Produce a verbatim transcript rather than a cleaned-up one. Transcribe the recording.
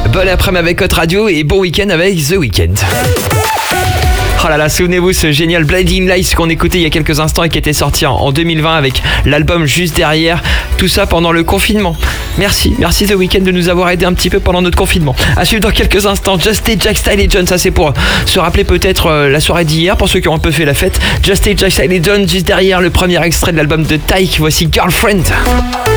Bon après-midi avec Hot Radio et bon week-end avec The Weeknd. Oh là là, souvenez-vous ce génial Blinding Lights qu'on écoutait il y a quelques instants et qui était sorti en deux mille vingt avec l'album juste derrière. Tout ça pendant le confinement. Merci, merci The Weeknd de nous avoir aidé un petit peu pendant notre confinement. À suivre dans quelques instants, Just Stay, Jack Style et John. Ça c'est pour se rappeler peut-être euh, la soirée d'hier pour ceux qui ont un peu fait la fête. Just Stay, Jack Style et John juste derrière le premier extrait de l'album de Tyke. Voici Girlfriend.